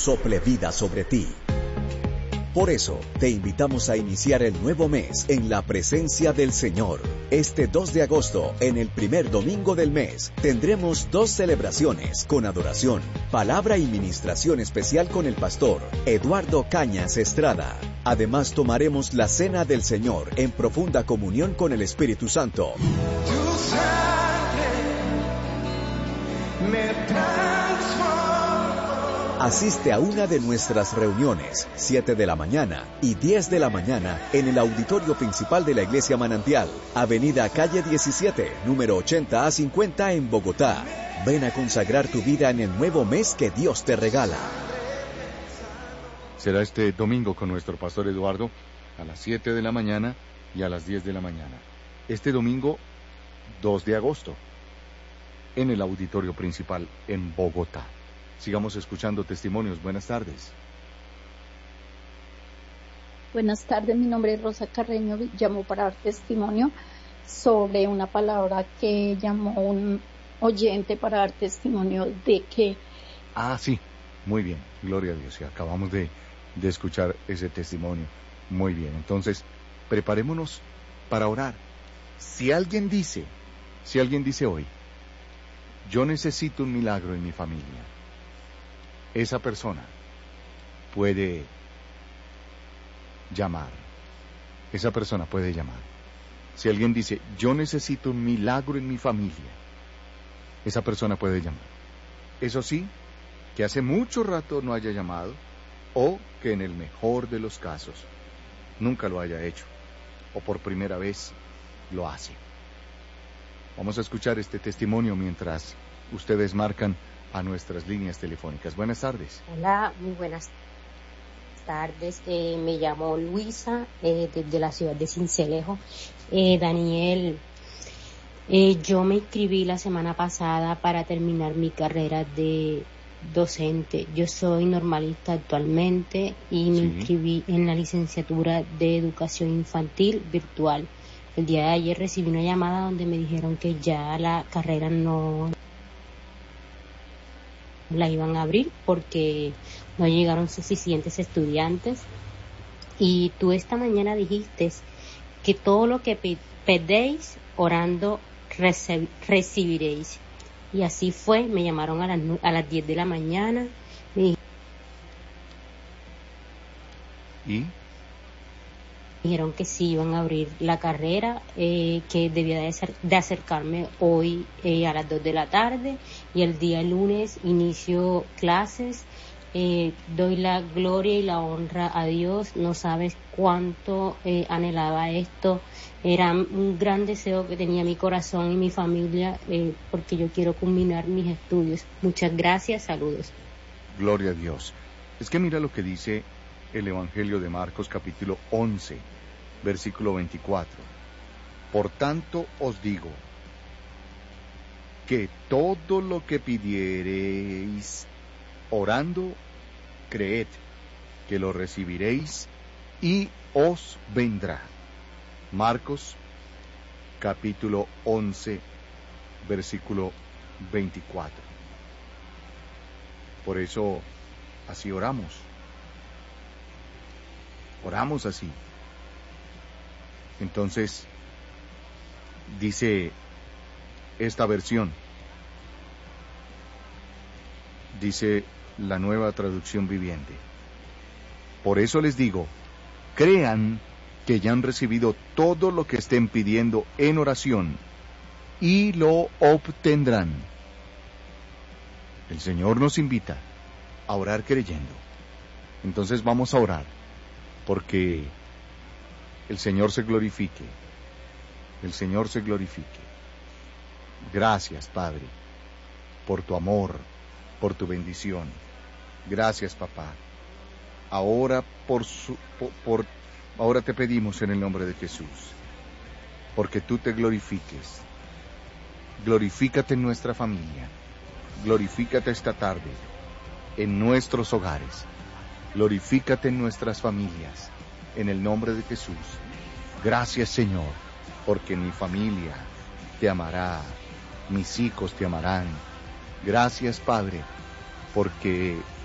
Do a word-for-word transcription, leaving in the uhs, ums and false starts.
sople vida sobre ti. Por eso, te invitamos a iniciar el nuevo mes en la presencia del Señor. Este dos de agosto, en el primer domingo del mes, tendremos dos celebraciones con adoración, palabra y ministración especial con el pastor Eduardo Cañas Estrada. Además, tomaremos la cena del Señor en profunda comunión con el Espíritu Santo. Tu sangre me transforma. Asiste a una de nuestras reuniones, siete de la mañana y diez de la mañana, en el auditorio principal de la Iglesia Manantial, Avenida Calle diecisiete, número ochenta a cincuenta en Bogotá. Ven a consagrar tu vida en el nuevo mes que Dios te regala. Será este domingo con nuestro pastor Eduardo a las siete de la mañana y a las diez de la mañana. Este domingo, dos de agosto, en el auditorio principal en Bogotá. Sigamos escuchando testimonios. Buenas tardes. Buenas tardes, mi nombre es Rosa Carreño, llamo para dar testimonio sobre una palabra que llamó un oyente para dar testimonio de que... Ah, sí, muy bien, gloria a Dios, y acabamos de, de escuchar ese testimonio. Muy bien, entonces, preparémonos para orar. Si alguien dice, si alguien dice hoy, yo necesito un milagro en mi familia, esa persona puede llamar. Esa persona puede llamar. Si alguien dice, yo necesito un milagro en mi familia, esa persona puede llamar. Eso sí, que hace mucho rato no haya llamado, o que en el mejor de los casos nunca lo haya hecho, o por primera vez lo hace. Vamos a escuchar este testimonio mientras ustedes marcan a nuestras líneas telefónicas. Buenas tardes. Hola, muy buenas tardes. Eh, me llamo Luisa, eh, desde la ciudad de Sincelejo. Eh, Daniel, eh, yo me inscribí la semana pasada para terminar mi carrera de docente. Yo soy normalista actualmente y me sí. inscribí en la licenciatura de educación infantil virtual. El día de ayer recibí una llamada donde me dijeron que ya la carrera no la iban a abrir porque no llegaron suficientes estudiantes. Y tú esta mañana dijiste que todo lo que pedéis orando reci- recibiréis. Y así fue. Me llamaron a las, a las diez de la mañana. Me ¿Y? dijeron que sí iban a abrir la carrera, eh, que debía de, acer- de acercarme hoy eh, a las dos de la tarde, y el día lunes inicio clases. Eh, doy la gloria y la honra a Dios. No sabes cuánto eh, anhelaba esto. Era un gran deseo que tenía mi corazón y mi familia, eh, porque yo quiero culminar mis estudios. Muchas gracias, saludos. Gloria a Dios. Es que mira lo que dice el Evangelio de Marcos, capítulo once, versículo veinticuatro. Por tanto os digo, que todo lo que pidiereis orando, creed que lo recibiréis y os vendrá. Marcos, capítulo once, versículo veinticuatro. Por eso, así oramos. Oramos así. Entonces, dice esta versión, dice la Nueva Traducción Viviente. Por eso les digo, crean que ya han recibido todo lo que estén pidiendo en oración y lo obtendrán. El Señor nos invita a orar creyendo. Entonces vamos a orar, porque el Señor se glorifique. El Señor se glorifique. Gracias, Padre, por tu amor, por tu bendición. Gracias, papá. Ahora por su, por, por ahora te pedimos en el nombre de Jesús, porque tú te glorifiques. Glorifícate en nuestra familia. Glorifícate esta tarde en nuestros hogares. Glorifícate en nuestras familias, en el nombre de Jesús. Gracias, Señor, porque mi familia te amará, mis hijos te amarán. Gracias, Padre, porque